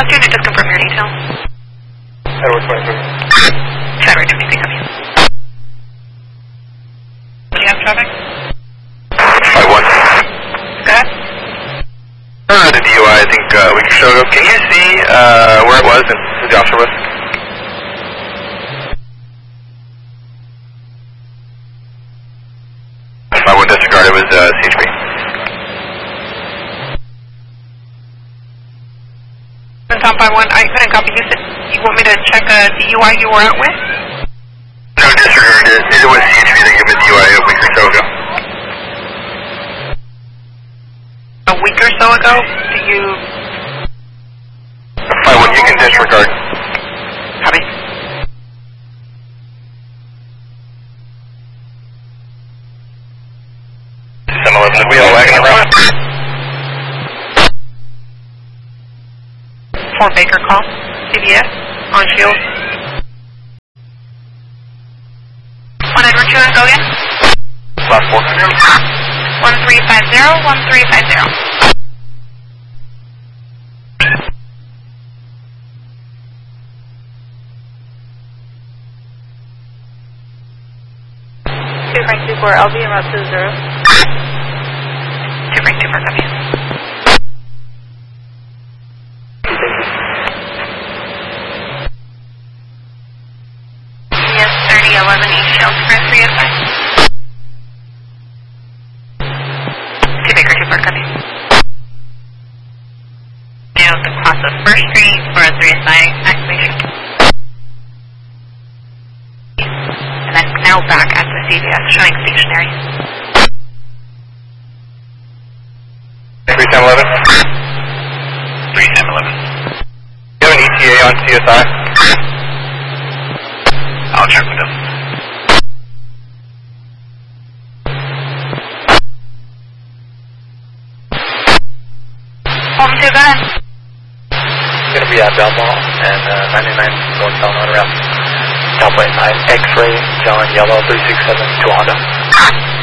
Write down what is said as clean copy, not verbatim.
last unit, just confirm your detail. Edward 23. Edward 23, copy. Do you have traffic? 5-1. Go ahead. The DUI, I think we can show up. Can you see where it was and who the officer was? I wouldn't disregard, it was CHP. Tom 5-1, I couldn't copy. You said you want me to check a DUI you were out with? No, disregard it. It was CHP that gave me the DUI a week or so ago. A week or so ago? Do you... 5-1, you can disregard. Copy. Similar to the wheel wagon around. Fort Baker call. CBS. On shield. 1 Edward 2 and go again. Last 4. 1350, 1350. Frank 24, I'll be en route to 0. 2 Frank 24, copy. Yes, 3011 East Shell Express 305. 2 Baker 24, copy. Now the cross of First Street for a 305 activation. And then now back at the CVS, showing stationary. 3711. 3711. Do you have an ETA on CSI? I'll check with them. Home 2, go ahead. Going to be at Belmont and 99 northbound on route. Southwest 9, X-ray, John Yellow 367 to Honda.